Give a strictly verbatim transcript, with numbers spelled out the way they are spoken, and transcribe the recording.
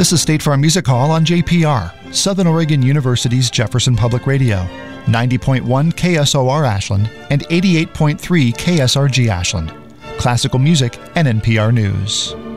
This is State Farm Music Hall on J P R, Southern Oregon University's Jefferson Public Radio, ninety point one K S O R Ashland and eighty-eight point three K S R G Ashland. Classical music and N P R News.